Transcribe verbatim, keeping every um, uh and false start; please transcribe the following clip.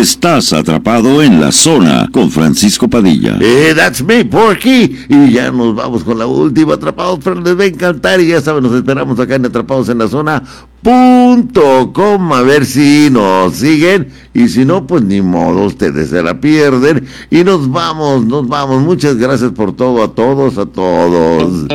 Estás atrapado en la zona con Francisco Padilla. Eh, that's me, Porky. Y ya nos vamos con la última, Atrapados, pero les va a encantar. Y ya saben, nos esperamos acá en Atrapados en la Zona punto com, a ver si nos siguen, y si no, pues ni modo, ustedes se la pierden. Y nos vamos, nos vamos. Muchas gracias por todo, a todos, a todos.